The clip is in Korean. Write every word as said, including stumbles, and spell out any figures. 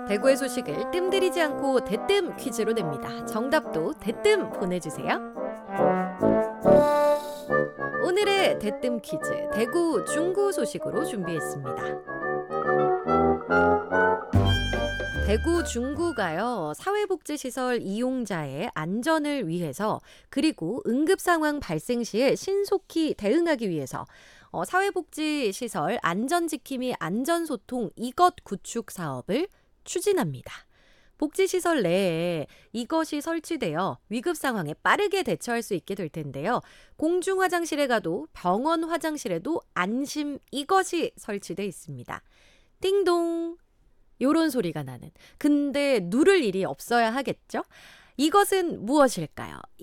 대구의 소식을 뜸들이지 않고 대뜸 퀴즈로 냅니다. 정답도 대뜸 보내주세요. 오늘의 대뜸 퀴즈, 대구 중구 소식으로 준비했습니다. 대구 중구가요, 사회복지시설 이용자의 안전을 위해서, 그리고 응급상황 발생 시에 신속히 대응하기 위해서 어, 사회복지시설 안전지킴이 안전소통 이것 구축 사업을 추진합니다. 복지시설 내에 이것이 설치되어 위급 상황에 빠르게 대처할 수 있게 될 텐데요. 공중 화장실에 가도 병원 화장실에도 안심 이것이 설치돼 있습니다. 띵동! 요런 소리가 나는. 근데 누를 일이 없어야 하겠죠? 이것은 무엇일까요?